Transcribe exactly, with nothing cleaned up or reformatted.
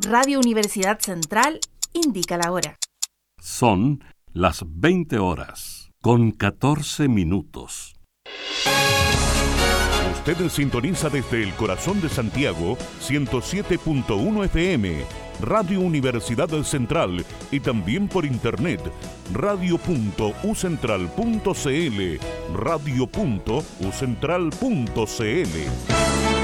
Radio Universidad Central indica la hora. Son las veinte horas, con catorce minutos. Usted sintoniza desde el corazón de Santiago, ciento siete punto uno F M, Radio Universidad Central, y también por internet, radio punto u central punto c l, radio punto u central punto c l.